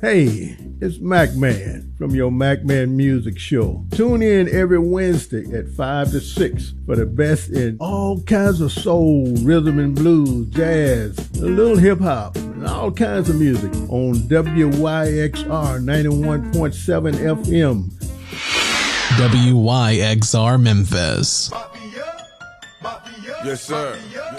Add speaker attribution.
Speaker 1: Hey, it's Mac Man from your Mac Man Music Show. Tune in every Wednesday at 5 to 6 for the best in all kinds of soul, rhythm and blues, jazz, a little hip hop, and all kinds of music on WYXR 91.7 FM.
Speaker 2: WYXR Memphis.
Speaker 3: Yes, sir.